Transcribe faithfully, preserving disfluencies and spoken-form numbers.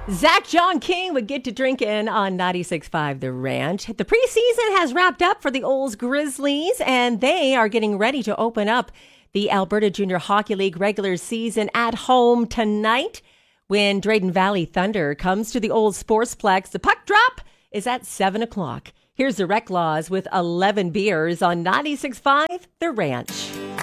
Zach John King would get to drinking on ninety-six point five The Ranch. The preseason has wrapped up for the Olds Grizzlies, and they are getting ready to open up the Alberta Junior Hockey League regular season at home tonight. When Drayton Valley Thunder comes to the Old Sportsplex, the puck drop is at seven o'clock. Here's the Rec Laws with eleven beers on ninety-six point five The Ranch.